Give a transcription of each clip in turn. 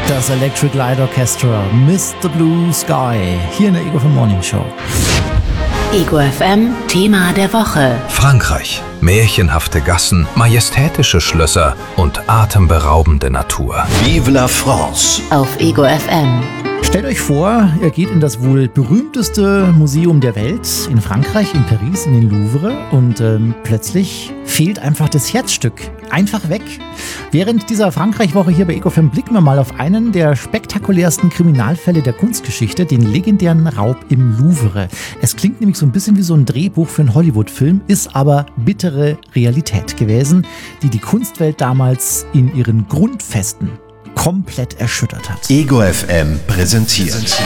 Das Electric Light Orchestra, Mr. Blue Sky, hier in der Ego FM Morning Show. Ego FM Thema der Woche. Frankreich. Märchenhafte Gassen, majestätische Schlösser und atemberaubende Natur. Vive la France! Auf Ego FM. Stellt euch vor, ihr geht in das wohl berühmteste Museum der Welt in Frankreich, in Paris, in den Louvre und plötzlich fehlt einfach das Herzstück. Einfach weg. Während dieser Frankreich-Woche hier bei Ego FM blicken wir mal auf einen der spektakulärsten Kriminalfälle der Kunstgeschichte, den legendären Raub im Louvre. Es klingt nämlich so ein bisschen wie so ein Drehbuch für einen Hollywood-Film, ist aber bittere Realität gewesen, die die Kunstwelt damals in ihren Grundfesten komplett erschüttert hat. Ego FM präsentiert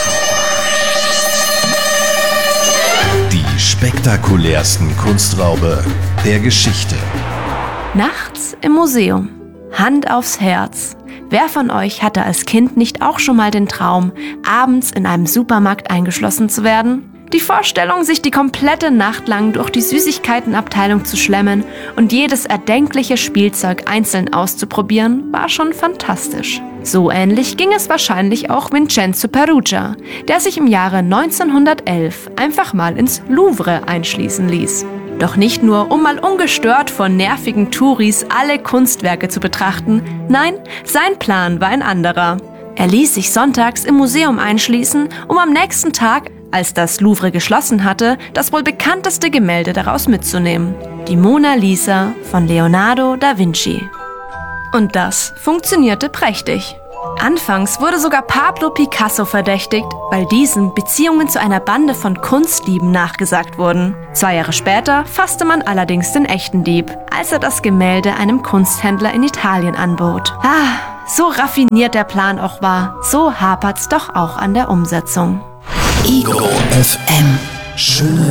die spektakulärsten Kunstraube der Geschichte. Nachts im Museum. Hand aufs Herz. Wer von euch hatte als Kind nicht auch schon mal den Traum, abends in einem Supermarkt eingeschlossen zu werden? Die Vorstellung, sich die komplette Nacht lang durch die Süßigkeitenabteilung zu schlemmen und jedes erdenkliche Spielzeug einzeln auszuprobieren, war schon fantastisch. So ähnlich ging es wahrscheinlich auch Vincenzo Peruggia, der sich im Jahre 1911 einfach mal ins Louvre einschließen ließ. Doch nicht nur, um mal ungestört von nervigen Touris alle Kunstwerke zu betrachten, nein, sein Plan war ein anderer. Er ließ sich sonntags im Museum einschließen, um am nächsten Tag, als das Louvre geschlossen hatte, das wohl bekannteste Gemälde daraus mitzunehmen. Die Mona Lisa von Leonardo da Vinci. Und das funktionierte prächtig. Anfangs wurde sogar Pablo Picasso verdächtigt, weil diesem Beziehungen zu einer Bande von Kunstdieben nachgesagt wurden. 2 Jahre später fasste man allerdings den echten Dieb, als er das Gemälde einem Kunsthändler in Italien anbot. So raffiniert der Plan auch war, so hapert's doch auch an der Umsetzung. Ego FM. Schöne